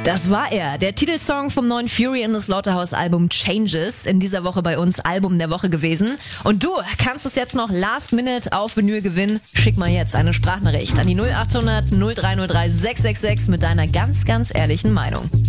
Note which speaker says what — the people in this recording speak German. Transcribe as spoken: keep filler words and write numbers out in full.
Speaker 1: Das war er, der Titelsong vom neuen Fury in the Slaughterhouse-Album Changes. In dieser Woche bei uns Album der Woche gewesen. Und du kannst es jetzt noch last minute auf Vinyl gewinnen. Schick mal jetzt eine Sprachnachricht an die null acht hundert null drei null drei sechs sechs sechs mit deiner ganz, ganz ehrlichen Meinung.